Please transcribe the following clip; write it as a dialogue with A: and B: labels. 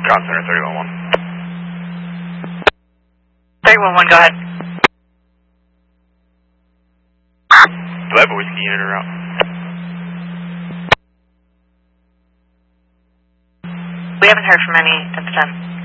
A: Ground Center 311.
B: 311, go ahead.
A: Do I have a whiskey unit or out?
B: We haven't heard from any at the time.